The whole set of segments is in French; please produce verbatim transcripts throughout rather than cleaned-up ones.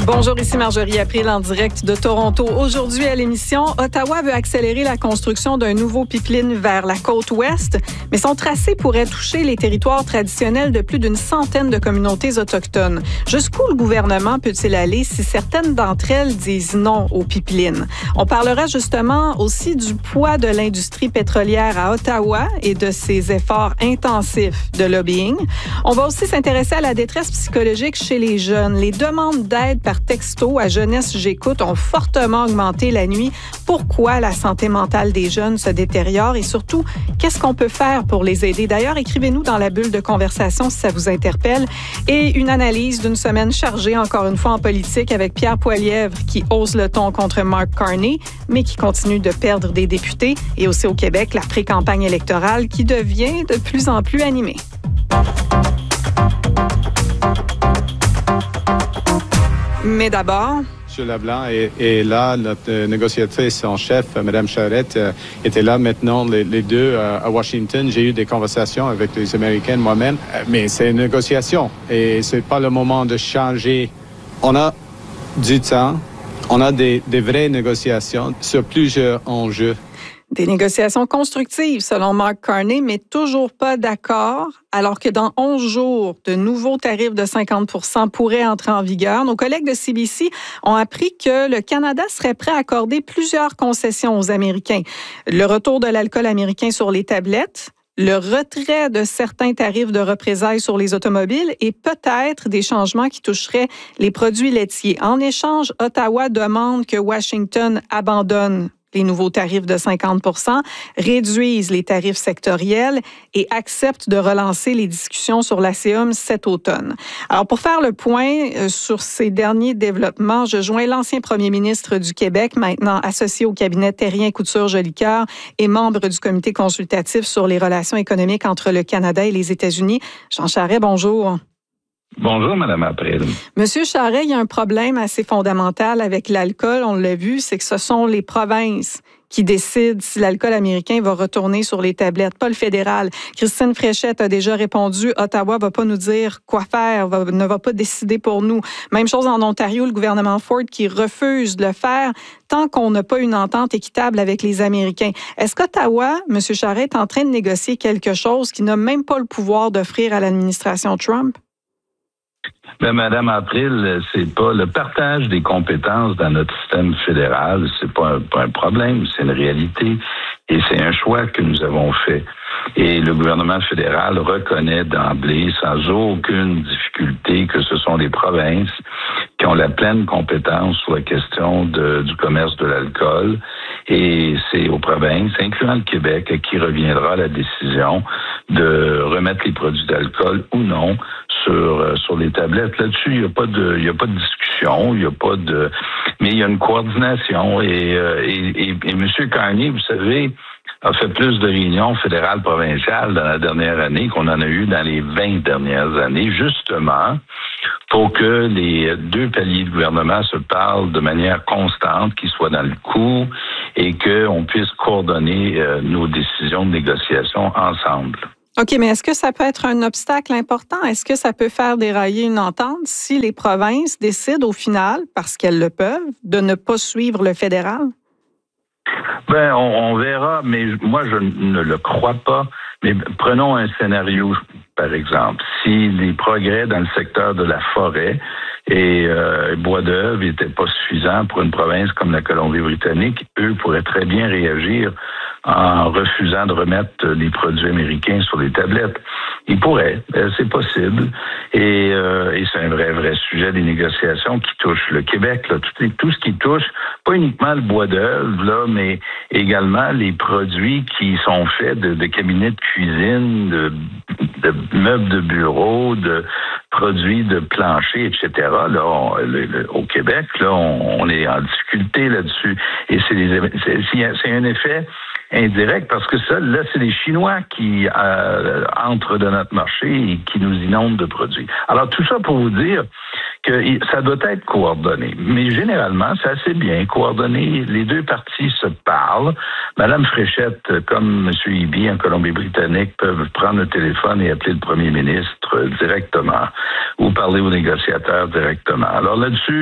Bonjour, ici Marjorie April en direct de Toronto. Aujourd'hui à l'émission, Ottawa veut accélérer la construction d'un nouveau pipeline vers la côte ouest, mais son tracé pourrait toucher les territoires traditionnels de plus d'une centaine de communautés autochtones. Jusqu'où le gouvernement peut-il aller si certaines d'entre elles disent non au pipeline? On parlera justement aussi du poids de l'industrie pétrolière à Ottawa et de ses efforts intensifs de lobbying. On va aussi s'intéresser à la détresse psychologique chez les jeunes. Les demandes d'aide par texto à Jeunesse J'écoute ont fortement augmenté la nuit. Pourquoi la santé mentale des jeunes se détériore et surtout, qu'est-ce qu'on peut faire pour les aider? D'ailleurs, écrivez-nous dans la bulle de conversation si ça vous interpelle. Et une analyse d'une semaine chargée, encore une fois, en politique avec Pierre Poilievre qui hausse le ton contre Mark Carney, mais qui continue de perdre des députés. Et aussi au Québec, la pré-campagne électorale qui devient de plus en plus animée. Mais d'abord... M. Leblanc est, est là, notre négociatrice en chef, Mme Charette, euh, était là maintenant, les, les deux euh, à Washington. J'ai eu des conversations avec les Américains moi-même, euh, mais c'est une négociation et c'est pas le moment de changer. On a du temps, on a des, des vraies négociations sur plusieurs enjeux. Des négociations constructives, selon Mark Carney, mais toujours pas d'accord, alors que dans onze jours, de nouveaux tarifs de cinquante pour cent pourraient entrer en vigueur. Nos collègues de C B C ont appris que le Canada serait prêt à accorder plusieurs concessions aux Américains. Le retour de l'alcool américain sur les tablettes, le retrait de certains tarifs de représailles sur les automobiles et peut-être des changements qui toucheraient les produits laitiers. En échange, Ottawa demande que Washington abandonne les nouveaux tarifs de cinquante pour cent, réduisent les tarifs sectoriels et acceptent de relancer les discussions sur l'A C E M cet automne. Alors, pour faire le point sur ces derniers développements, je joins l'ancien premier ministre du Québec, maintenant associé au cabinet Terrien Couture-Jolicoeur et membre du comité consultatif sur les relations économiques entre le Canada et les États-Unis. Jean Charest, bonjour. Bonjour, Mme April. Monsieur Charest, il y a un problème assez fondamental avec l'alcool, on l'a vu, c'est que ce sont les provinces qui décident si l'alcool américain va retourner sur les tablettes, pas le fédéral. Christine Fréchette a déjà répondu, Ottawa va pas nous dire quoi faire, va, ne va pas décider pour nous. Même chose en Ontario, le gouvernement Ford qui refuse de le faire tant qu'on n'a pas une entente équitable avec les Américains. Est-ce qu'Ottawa, M. Charest, est en train de négocier quelque chose qui n'a même pas le pouvoir d'offrir à l'administration Trump? Ben, Madame April, c'est pas le partage des compétences dans notre système fédéral, c'est pas un, pas un problème, c'est une réalité et c'est un choix que nous avons fait. Et le gouvernement fédéral reconnaît d'emblée, sans aucune difficulté, que ce sont les provinces qui ont la pleine compétence sur la question de, du commerce de l'alcool. Et c'est aux provinces, incluant le Québec, à qui reviendra la décision de remettre les produits d'alcool ou non sur sur les tablettes. Là-dessus, il n'y a pas de il y a pas de discussion, il y a pas de mais il y a une coordination et et, et, et M. Carney, vous savez, a fait plus de réunions fédérales provinciales dans la dernière année qu'on en a eu dans les vingt dernières années, justement pour que les deux paliers de gouvernement se parlent de manière constante, qu'ils soient dans le coup et qu'on puisse coordonner euh, nos décisions de négociation ensemble. OK, mais est-ce que ça peut être un obstacle important? Est-ce que ça peut faire dérailler une entente si les provinces décident au final, parce qu'elles le peuvent, de ne pas suivre le fédéral? Ben, on, on verra, mais moi, je ne le crois pas. Mais prenons un scénario, par exemple. Si les progrès dans le secteur de la forêt et euh, bois d'œuvre n'étaient pas suffisants pour une province comme la Colombie-Britannique, eux pourraient très bien réagir en refusant de remettre les produits américains sur les tablettes. Ils pourraient, c'est possible. Et, euh, et c'est un vrai, vrai sujet des négociations qui touche le Québec, là, tout, tout ce qui touche, pas uniquement le bois d'œuvre, là, mais également les produits qui sont faits de, de cabinets de cuisine, de, de meubles de bureau, de produits de plancher, et cetera. Là, on, le, le, au Québec, là, on, on est en difficulté là-dessus. Et c'est, des, c'est, c'est un effet indirect parce que ça, là, c'est les Chinois qui euh, entrent dans notre marché et qui nous inondent de produits. Alors, tout ça pour vous dire que ça doit être coordonné. Mais généralement, c'est assez bien coordonné. Les deux parties se parlent. Madame Fréchette, comme M. Eby en Colombie-Britannique, peuvent prendre le téléphone et appeler le premier ministre directement ou parler aux négociateurs directement. Alors là-dessus,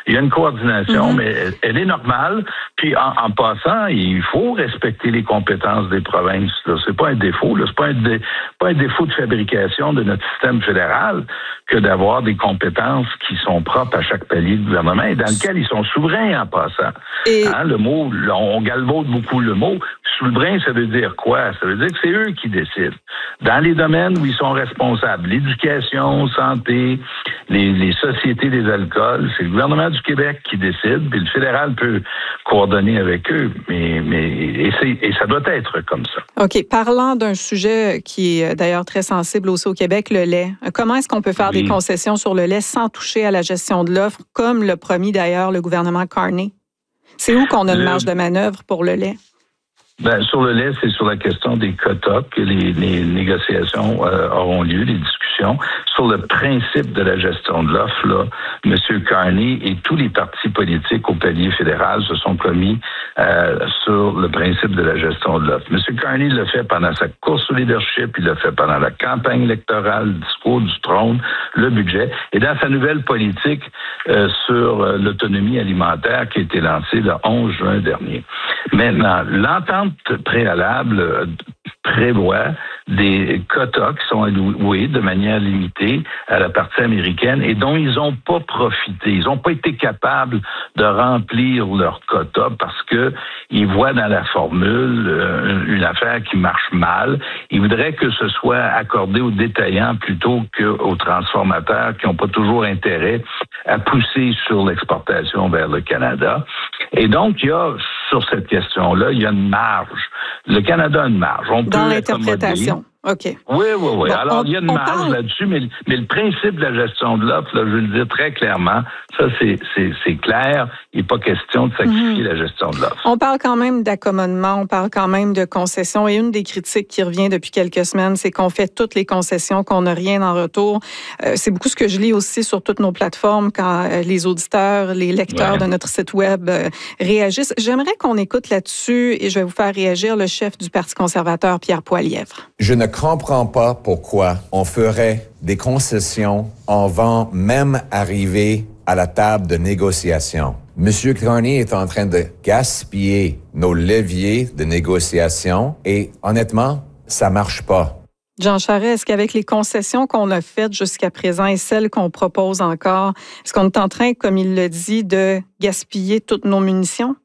Il y a une coordination, mm-hmm. mais elle, elle est normale. Puis en, en passant, il faut respecter les compétences des provinces. Là. C'est pas un défaut. Là. C'est pas un, dé, pas un défaut de fabrication de notre système fédéral que d'avoir des compétences qui sont propres à chaque palier de gouvernement et dans lequel ils sont souverains en passant. Et... Hein, le mot, on galvaude beaucoup le mot. Souverain, ça veut dire quoi? Ça veut dire que c'est eux qui décident. Dans les domaines où ils sont responsables, l'éducation, santé, les, les sociétés des alcools, c'est le gouvernement du Québec qui décide, puis le fédéral peut coordonner avec eux, mais, mais et, c'est, et ça doit être comme ça. OK. Parlant d'un sujet qui est d'ailleurs très sensible aussi au Québec, le lait. Comment est-ce qu'on peut faire oui. des concessions sur le lait sans toucher à la gestion de l'offre, comme l'a promis d'ailleurs le gouvernement Carney? C'est où qu'on a une le... marge de manœuvre pour le lait? Ben, sur le lait, c'est sur la question des quotas que les, les négociations euh, auront lieu, les discussions. Sur le principe de la gestion de l'offre, là, M. Carney et tous les partis politiques au palier fédéral se sont commis euh, sur le principe de la gestion de l'offre. M. Carney l'a fait pendant sa course au leadership, il l'a fait pendant la campagne électorale, le discours du trône, le budget, et dans sa nouvelle politique euh, sur euh, l'autonomie alimentaire qui a été lancée le onze juin dernier. Maintenant, l'entente préalable prévoit des quotas qui sont alloués de manière limitée à la partie américaine et dont ils n'ont pas profité. Ils n'ont pas été capables de remplir leurs quotas parce que ils voient dans la formule euh, une affaire qui marche mal. Ils voudraient que ce soit accordé aux détaillants plutôt qu'aux transformateurs qui n'ont pas toujours intérêt à pousser sur l'exportation vers le Canada. Et donc, il y a, sur cette question-là, il y a une marge. Le Canada a une marge. On Dans l'interprétation. OK. Oui, oui, oui. Bon, Alors, on, il y a une marge parle... là-dessus, mais, mais le principe de la gestion de l'offre, là, je veux le dire très clairement, ça, c'est, c'est, c'est clair. Il n'est pas question de sacrifier mmh. la gestion de l'offre. On parle quand même d'accommodement, on parle quand même de concessions. Et une des critiques qui revient depuis quelques semaines, c'est qu'on fait toutes les concessions, qu'on n'a rien en retour. Euh, c'est beaucoup ce que je lis aussi sur toutes nos plateformes quand euh, les auditeurs, les lecteurs ouais. de notre site web euh, réagissent. J'aimerais qu'on écoute là-dessus et je vais vous faire réagir le chef du Parti conservateur, Pierre Poilievre. Je ne comprends pas pourquoi on ferait des concessions avant même arriver à la table de négociation. Monsieur Carney est en train de gaspiller nos leviers de négociation et honnêtement, ça marche pas. Jean Charest, est-ce qu'avec les concessions qu'on a faites jusqu'à présent et celles qu'on propose encore, est-ce qu'on est en train, comme il le dit, de gaspiller toutes nos munitions?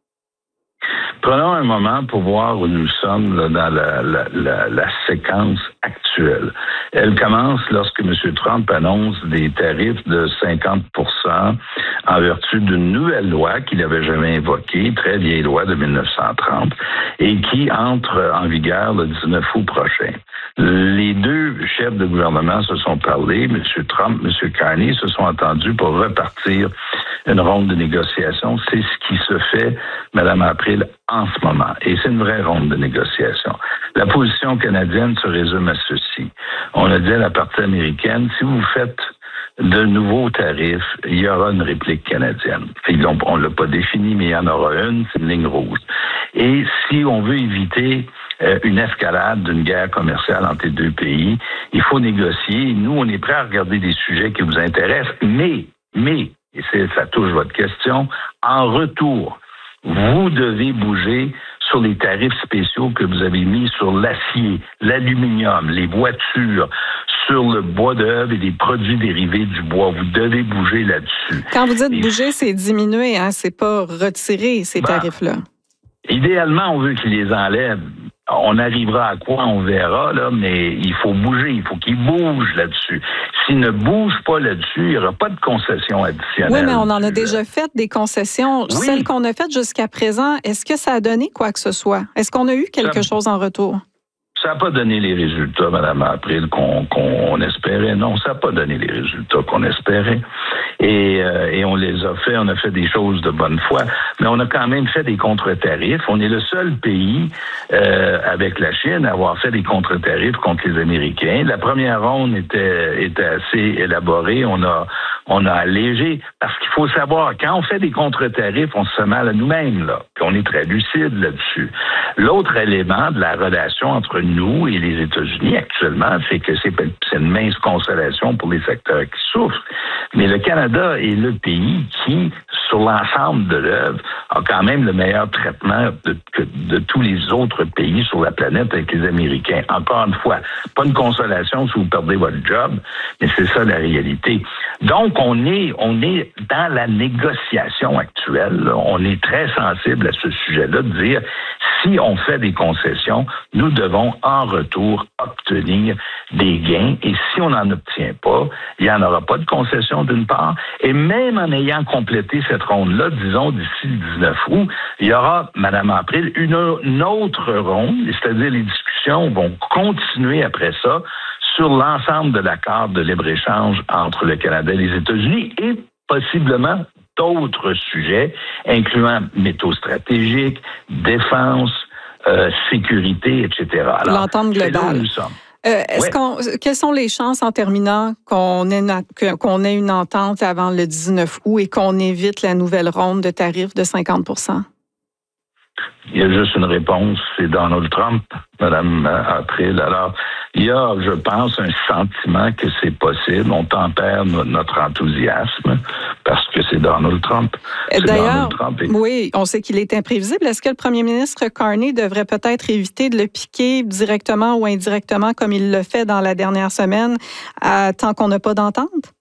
Prenons un moment pour voir où nous sommes là, dans la, la, la, la séquence actuelle. Elle commence lorsque M. Trump annonce des tarifs de cinquante pour cent en vertu d'une nouvelle loi qu'il n'avait jamais invoquée, très vieille loi de dix-neuf cent trente, et qui entre en vigueur le dix-neuf août prochain. Les deux chefs de gouvernement se sont parlé, M. Trump, M. Carney, se sont entendus pour repartir une ronde de négociation. C'est ce qui se fait, Mme April, en ce moment. Et c'est une vraie ronde de négociation. La position canadienne se résume à ceci. On a dit à la partie américaine, si vous faites de nouveaux tarifs, il y aura une réplique canadienne. On ne l'a pas défini, mais il y en aura une, c'est une ligne rouge. Et si on veut éviter euh, une escalade d'une guerre commerciale entre les deux pays, il faut négocier. Nous, on est prêts à regarder des sujets qui vous intéressent, mais, mais, et c'est, ça touche votre question, en retour, vous devez bouger sur les tarifs spéciaux que vous avez mis sur l'acier, l'aluminium, les voitures, sur le bois d'œuvre et les produits dérivés du bois. Vous devez bouger là-dessus. Quand vous dites et bouger, c'est diminuer, hein? C'est pas retirer ces ben, tarifs-là. Idéalement, on veut qu'ils les enlèvent. On arrivera à quoi, on verra, là, mais il faut bouger, il faut qu'ils bougent là-dessus. S'ils ne bougent pas là-dessus, il n'y aura pas de concessions additionnelles. Oui, mais on en a déjà fait des concessions. Oui. Celles qu'on a faites jusqu'à présent, est-ce que ça a donné quoi que ce soit? Est-ce qu'on a eu quelque ça, chose en retour? Ça n'a pas donné les résultats, Mme April, qu'on, qu'on espérait. Non, ça n'a pas donné les résultats qu'on espérait. Et, euh, et on les a fait, on a fait des choses de bonne foi, mais on a quand même fait des contre-tarifs. On est le seul pays, euh, avec la Chine, à avoir fait des contre-tarifs contre les Américains. La première ronde était, était assez élaborée. On a, on a allégé, parce qu'il faut savoir, quand on fait des contre-tarifs, on se fait mal à nous-mêmes, là. Puis on est très lucide là-dessus. L'autre élément de la relation entre nous et les États-Unis actuellement, c'est que c'est, c'est une mince consolation pour les secteurs qui souffrent. Mais le Canada est le pays qui sur l'ensemble de l'œuvre, a quand même le meilleur traitement de, que de tous les autres pays sur la planète avec les Américains. Encore une fois, pas une consolation si vous perdez votre job, mais c'est ça la réalité. Donc, on est, on est dans la négociation actuelle. Là. On est très sensible à ce sujet-là, de dire, si on fait des concessions, nous devons en retour obtenir des gains. Et si on n'en obtient pas, il n'y en aura pas de concession d'une part. Et même en ayant complété cette ronde-là, disons d'ici le dix-neuf août, il y aura, Mme April, une, une autre ronde, c'est-à-dire les discussions vont continuer après ça sur l'ensemble de l'accord de libre-échange entre le Canada et les États-Unis et possiblement d'autres sujets, incluant métaux stratégiques, défense, euh, sécurité, et cetera. Alors, l'entente globale. Euh, est-ce ouais. qu'on, quelles sont les chances, en terminant, qu'on ait, une, qu'on ait une entente avant le dix-neuf août et qu'on évite la nouvelle ronde de tarifs de cinquante pour cent? Il y a juste une réponse, c'est Donald Trump, Mme April. Alors, il y a, je pense, un sentiment que c'est possible. On tempère notre enthousiasme parce que c'est Donald Trump. C'est D'ailleurs, Donald Trump et... oui, on sait qu'il est imprévisible. Est-ce que le premier ministre Carney devrait peut-être éviter de le piquer directement ou indirectement, comme il le fait dans la dernière semaine, à, tant qu'on n'a pas d'entente?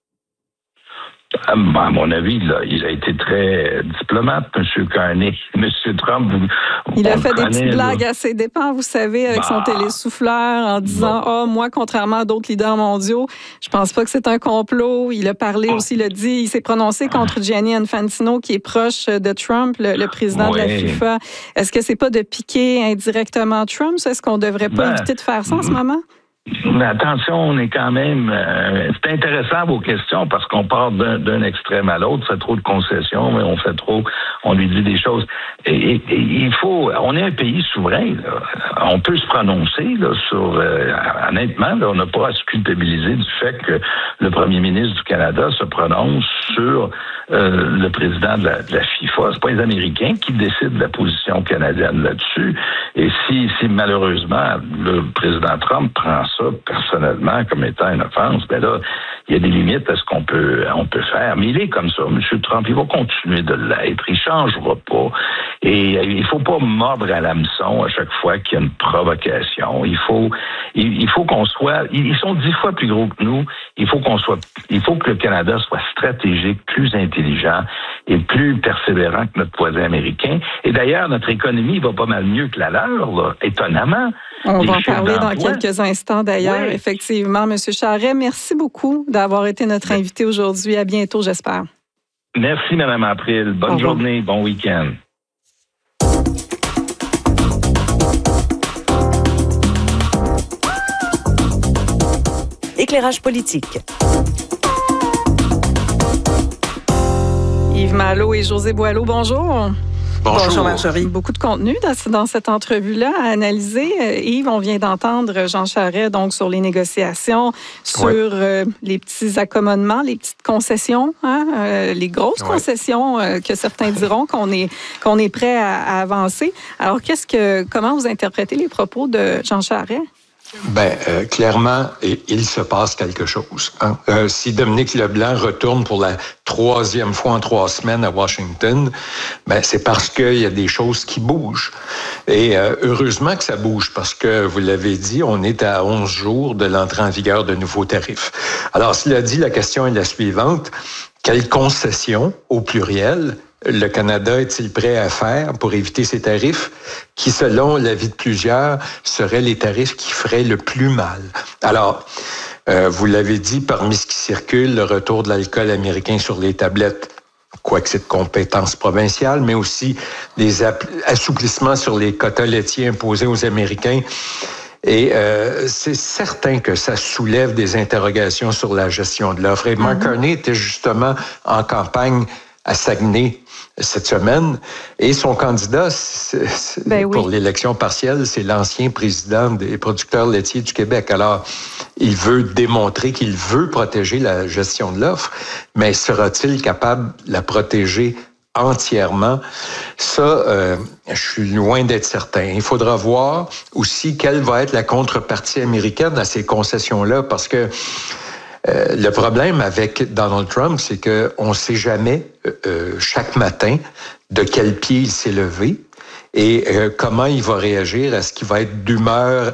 À mon avis, là, il a été très diplomate, M. Carney. M. Trump, vous, il a fait des petites blagues à ses dépens, vous savez, avec bah, son télésouffleur, en disant « Ah, oh, moi, contrairement à d'autres leaders mondiaux, je pense pas que c'est un complot. » Il a parlé aussi, il a dit, il s'est prononcé contre Gianni Infantino, qui est proche de Trump, le, le président oui. de la FIFA. Est-ce que c'est pas de piquer indirectement Trump? Est-ce qu'on devrait pas ben, éviter de faire ça en ce moment? Mais attention, on est quand même... Euh, c'est intéressant vos questions parce qu'on part d'un, d'un extrême à l'autre, on fait trop de concessions, mais on fait trop, on lui dit des choses. Et, et, et il faut... On est un pays souverain, là. On peut se prononcer là, sur... Euh, honnêtement, là, on n'a pas à se culpabiliser du fait que le premier ministre du Canada se prononce sur euh, le président de la, de la FIFA. C'est pas les Américains qui décident de la position canadienne là-dessus. Et si, si malheureusement, le président Trump prend ça personnellement comme étant une offense, ben là, il y a des limites à ce qu'on peut, on peut faire. Mais il est comme ça, M. Trump, il va continuer de l'être, il changera pas. Et il faut pas mordre à l'hameçon à chaque fois qu'il y a une provocation. Il faut, il, il faut qu'on soit, ils sont dix fois plus gros que nous. Il faut qu'on soit, il faut que le Canada soit stratégique, plus intelligent et plus persévérant que notre voisin américain. Et d'ailleurs, notre économie va pas mal mieux que la leur, là, étonnamment. On va en parler dans quelques instants, d'ailleurs. Oui. Effectivement, M. Charest, merci beaucoup d'avoir été notre invité aujourd'hui. À bientôt, j'espère. Merci, Mme April. Bonne journée, bon week-end. Éclairage politique. Yves Malo et José Boileau, bonjour. Bonjour. Bonjour Marjorie. Beaucoup de contenu dans, dans cette entrevue-là à analyser. Euh, Yves, on vient d'entendre Jean Charest donc sur les négociations, sur ouais. euh, les petits accommodements, les petites concessions, hein, euh, les grosses ouais. concessions euh, que certains diront qu'on est qu'on est prêt à, à avancer. Alors, qu'est-ce que comment vous interprétez les propos de Jean Charest? Ben euh, clairement, il se passe quelque chose. Hein? Euh, si Dominique Leblanc retourne pour la troisième fois en trois semaines à Washington, ben c'est parce qu'il y a des choses qui bougent. Et euh, heureusement que ça bouge, parce que vous l'avez dit, on est à onze jours de l'entrée en vigueur de nouveaux tarifs. Alors, cela dit, la question est la suivante: quelles concessions, au pluriel, le Canada est-il prêt à faire pour éviter ces tarifs qui, selon l'avis de plusieurs, seraient les tarifs qui feraient le plus mal? Alors, euh, vous l'avez dit, parmi ce qui circule, le retour de l'alcool américain sur les tablettes, quoique c'est de compétence provinciale, mais aussi des assouplissements sur les quotas laitiers imposés aux Américains. Et euh, c'est certain que ça soulève des interrogations sur la gestion de l'offre. Et Mark mm-hmm. Carney était justement en campagne à Saguenay cette semaine. Et son candidat c'est, c'est, ben oui. pour l'élection partielle, c'est l'ancien président des producteurs laitiers du Québec. Alors, il veut démontrer qu'il veut protéger la gestion de l'offre, mais sera-t-il capable de la protéger entièrement? Ça, euh, je suis loin d'être certain. Il faudra voir aussi quelle va être la contrepartie américaine à ces concessions-là, parce que Euh, le problème avec Donald Trump, c'est qu'on ne sait jamais euh, chaque matin de quel pied il s'est levé et euh, comment il va réagir. Est-ce qu'il va être d'humeur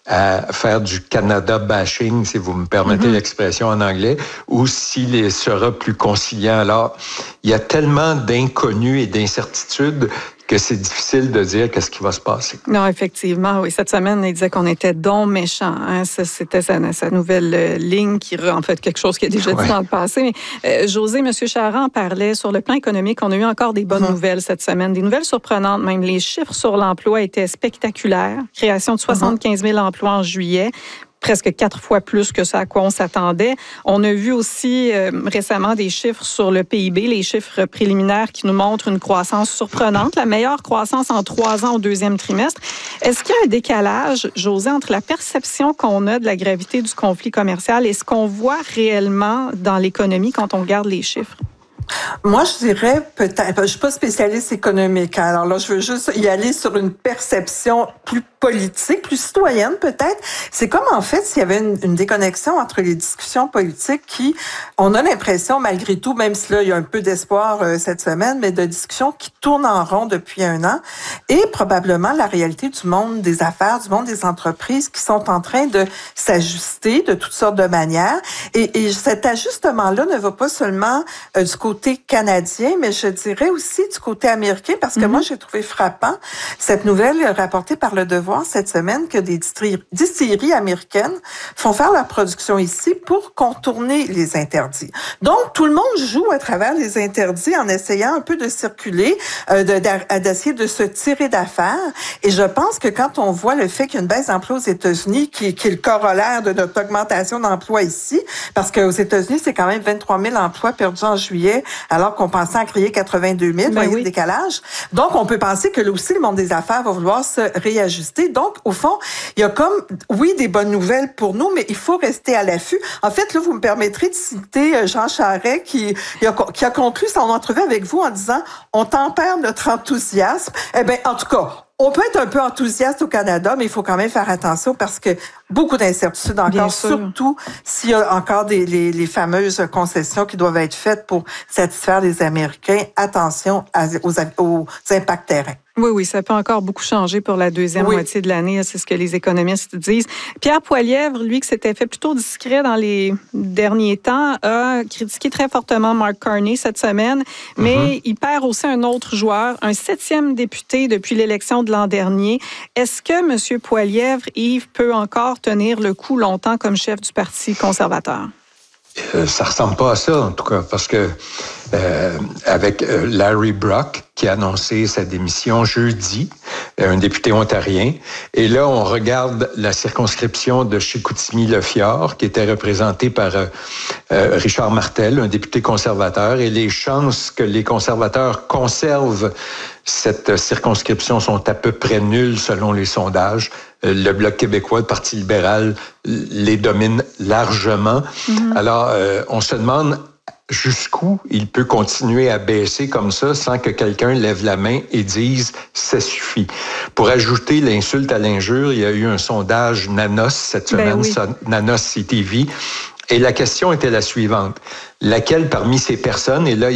à faire du Canada bashing, si vous me permettez mm-hmm. l'expression en anglais, ou s'il sera plus conciliant. Alors, il y a tellement d'inconnus et d'incertitudes que c'est difficile de dire qu'est-ce qui va se passer. Non, effectivement, oui. Cette semaine, il disait qu'on était donc méchants. Hein? Ça, c'était sa, sa nouvelle euh, ligne qui, en fait, quelque chose qui a déjà dit dans le passé. Mais euh, José, M. Charest en parlait sur le plan économique. On a eu encore des bonnes mm-hmm. nouvelles cette semaine, des nouvelles surprenantes. Même les chiffres sur l'emploi étaient spectaculaires. Création de soixante-quinze mille mm-hmm. emplois en juillet. Presque quatre fois plus que ce à quoi on s'attendait. On a vu aussi euh, récemment des chiffres sur le P I B, les chiffres préliminaires qui nous montrent une croissance surprenante, la meilleure croissance en trois ans au deuxième trimestre. Est-ce qu'il y a un décalage, José, entre la perception qu'on a de la gravité du conflit commercial et ce qu'on voit réellement dans l'économie quand on regarde les chiffres? Moi, je dirais peut-être, je suis pas spécialiste économique, hein, alors là, je veux juste y aller sur une perception plus politique, plus citoyenne peut-être. C'est comme en fait s'il y avait une, une déconnexion entre les discussions politiques qui, on a l'impression malgré tout, même si là il y a un peu d'espoir euh, cette semaine, mais de discussions qui tournent en rond depuis un an, et probablement la réalité du monde des affaires, du monde des entreprises qui sont en train de s'ajuster de toutes sortes de manières. Et, et cet ajustement-là ne va pas seulement euh, du côté côté canadien, mais je dirais aussi du côté américain, parce que mm-hmm. moi, j'ai trouvé frappant cette nouvelle rapportée par Le Devoir cette semaine que des distilleries américaines font faire leur production ici pour contourner les interdits. Donc, tout le monde joue à travers les interdits en essayant un peu de circuler, euh, de, de, d'essayer de se tirer d'affaire. Et je pense que quand on voit le fait qu'il y a une baisse d'emploi aux États-Unis, qui, qui est le corollaire de notre augmentation d'emploi ici, parce qu'aux États-Unis, c'est quand même vingt-trois mille emplois perdus en juillet, alors qu'on pensait en créer quatre-vingt-deux mille, ben voyez oui. le décalage. Donc, on peut penser que là aussi, le monde des affaires va vouloir se réajuster. Donc, au fond, il y a comme, oui, des bonnes nouvelles pour nous, mais il faut rester à l'affût. En fait, là, vous me permettrez de citer Jean Charest qui, qui a conclu son entrevue avec vous en disant « On tempère notre enthousiasme ». Eh bien, en tout cas, on peut être un peu enthousiaste au Canada, mais il faut quand même faire attention parce que beaucoup d'incertitudes encore, surtout s'il y a encore des, les, les fameuses concessions qui doivent être faites pour satisfaire les Américains. Attention à, aux, aux impacts terrains. Oui, oui, ça peut encore beaucoup changer pour la deuxième oui. moitié de l'année, c'est ce que les économistes disent. Pierre Poilievre, lui, qui s'était fait plutôt discret dans les derniers temps, a critiqué très fortement Mark Carney cette semaine, mais mm-hmm. il perd aussi un autre joueur, un septième député depuis l'élection de l'an dernier. Est-ce que M. Poilievre, Yves, peut encore tenir le coup longtemps comme chef du Parti conservateur? Euh, ça ressemble pas à ça, en tout cas, parce que euh, avec euh, Larry Brock, qui a annoncé sa démission jeudi, un député ontarien, et là, on regarde la circonscription de Chicoutimi-Le-Fjord, qui était représentée par euh, euh, Richard Martel, un député conservateur, et les chances que les conservateurs conservent cette circonscription sont à peu près nulles selon les sondages. Le Bloc québécois, le Parti libéral, les domine largement. Mm-hmm. Alors, euh, on se demande jusqu'où il peut continuer à baisser comme ça sans que quelqu'un lève la main et dise « ça suffit ». Pour ajouter l'insulte à l'injure, il y a eu un sondage Nanos cette semaine, ben oui. Nanos C T V, et la question était la suivante. Laquelle parmi ces personnes, et là,